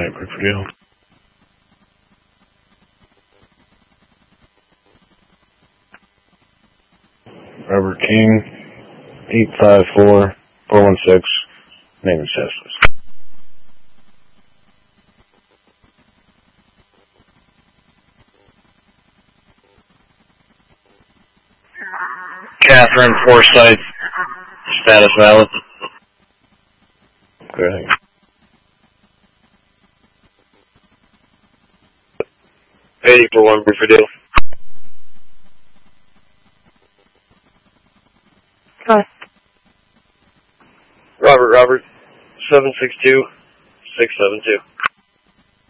overnight quick for deal. Robert King, 854-416, maintenance Teslas. Catherine Forsyth, status valid. Good. 80 for 1 for deal. Hi. Robert, 762-672.